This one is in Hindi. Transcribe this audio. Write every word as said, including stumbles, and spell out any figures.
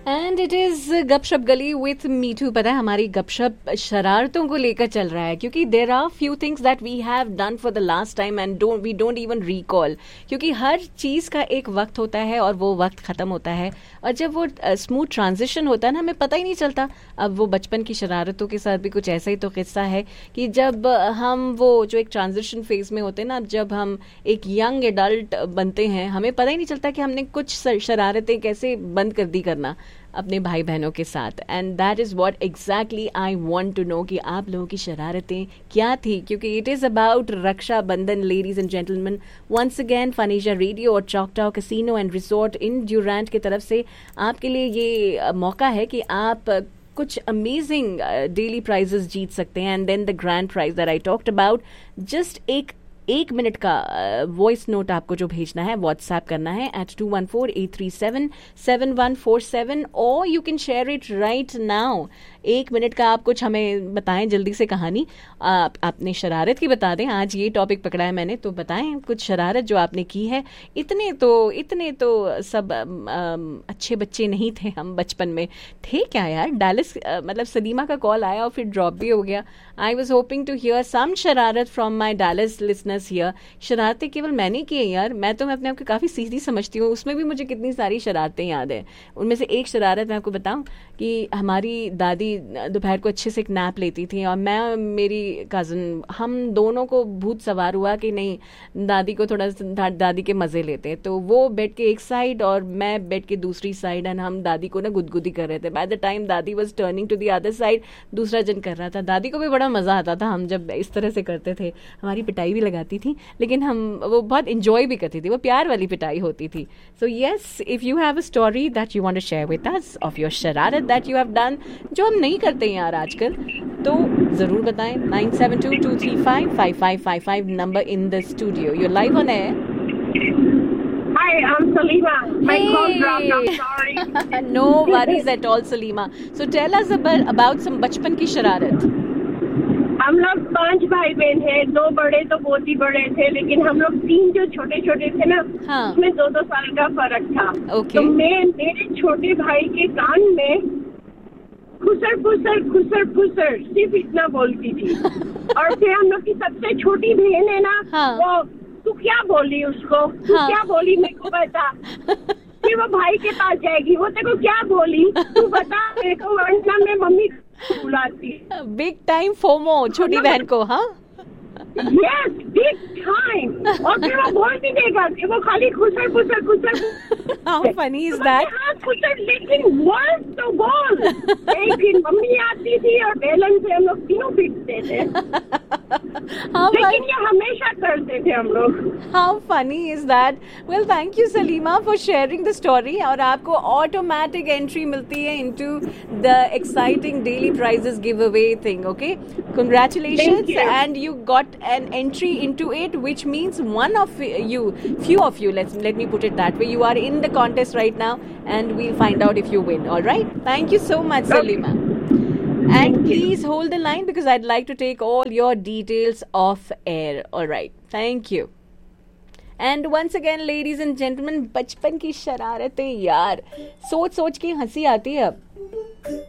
एंड इट इज गपशप गली विथ मीठू। पता है हमारी गपशप शरारतों को लेकर चल रहा है, क्योंकि there are few things that we have done for the last time and don't we don't even recall, क्योंकि हर चीज का एक वक्त होता है और वो वक्त खत्म होता है, और जब वो स्मूथ uh, ट्रांजिशन होता है ना, हमें पता ही नहीं चलता। अब वो बचपन की शरारतों के साथ भी कुछ ऐसा ही तो किस्सा है कि जब हम वो जो एक ट्रांजिशन फेज में होते हैं ना, जब हम एक यंग एडल्ट बनते हैं, हमें पता ही नहीं चलता कि हमने कुछ शरारतें कैसे बंद कर दी करना अपने भाई बहनों के साथ। And that is what exactly I want to know कि आप लोगों की शरारतें क्या थी, क्योंकि इट इज अबाउट रक्षा बंधन। Ladies and gentleman, once again फनीजा radio और चॉकटाओ कैसीनो एंड रिसोर्ट इन ड्यूरैंट की तरफ से आपके लिए ये मौका है कि आप कुछ अमेजिंग डेली प्राइजेस जीत सकते हैं। And then the grand prize that I talked about, just एक एक मिनट का वॉइस uh, नोट आपको जो भेजना है, व्हाट्सएप करना है eight to one four eight three seven seven one four seven, और you can share it right now. एक मिनट का आप कुछ हमें बताएं जल्दी से कहानी, आप अपने शरारत की बता दें। आज ये टॉपिक पकड़ा है मैंने, तो बताएं कुछ शरारत जो आपने की है। इतने तो इतने तो सब आ, आ, अच्छे बच्चे नहीं थे हम बचपन में, थे क्या यार। डालिस मतलब सलीमा का कॉल आया और फिर ड्रॉप भी हो गया। I was hoping to here सम शरारत from my Dallas listeners here. शरारतें केवल मैंने की है यार, मैं तो मैं अपने आप को काफ़ी सीधी समझती हूँ, उसमें भी मुझे कितनी सारी शरारतें याद है। उनमें से एक शरारत मैं आपको बताऊँ कि हमारी दादी दोपहर को अच्छे से एक नैप लेती थी, और मैं मेरी कज़न, हम दोनों को भूत सवार हुआ कि नहीं दादी को थोड़ा दा, दादी के मज़े लेते हैं। तो वो बेड के एक साइड और मैं बेड के दूसरी साइड, एंड हम दादी को ना गुदगुदी कर रहे थे। बाय द टाइम दादी was turning to the other side, दूसरा जन कर रहा था। दादी को भी बड़ा मज़ा आता था हम जब इस तरह से करते थे। हमारी पिटाई भी लगाती थी, लेकिन हम वो बहुत इंजॉय भी करती थी, वो प्यार वाली पिटाई होती थी। So yes, if you have a story that you want to share with us of your शरारत दैट यू हैव डन, जो हम नहीं करते हैं यार आजकल, तो ज़रूर बताएं। Nine seven to to three five five five five five number in the studio. You're live on air. Hi, I'm Salima. My call dropped. I'm sorry. No worries at all, Salima. So tell us about, about some बचपन की शरारत. हम लोग पांच भाई बहन हैं, दो बड़े तो बहुत ही बड़े थे, लेकिन हम लोग तीन जो छोटे छोटे थे ना, हाँ. उसमें दो दो साल का फर्क था। Okay. तो मैं मेरे छोटे भाई के कान में खुसर खुसर खुसर खुसर सिर्फ इतना बोलती थी। और फिर हम लोग की सबसे छोटी बहन है ना, हाँ. वो तू क्या बोली उसको, तू हाँ. क्या बोली मेरे को बता। फिर वो भाई के पास जाएगी, वो तेरे को क्या बोली तू बता मेरे को, वरना मैं मम्मी बुलाती। बिग टाइम फोमो छोटी बहन को। हाँ, यस, बिग टाइम। और फिर वो बोल भी देगा कि वो खाली खुसर खुसर खुसर। How funny is that. हाँ खुसर, लेकिन वर्ड तो बोल। एक दिन मम्मी आती थी और बेलन से हम लोग तीनों पीटते थे। लेकिन ये हमेशा करते थे हम लोग। How funny is that. Well, thank you Salima for sharing the story, और आपको ऑटोमेटिक एंट्री मिलती है into the exciting daily prices give away thing. Okay, congratulations, and you got an entry into it, which means one of you, few of you, let's let me put it that way, you are in the contest right now, and we'll find out if you win. All right, thank you so much, Salima. And please hold the line because I'd like to take all your details off air. All right, thank you. And once again, ladies and gentlemen, बचपन की शरारतें यार, सोच सोच के हंसी आती है अब।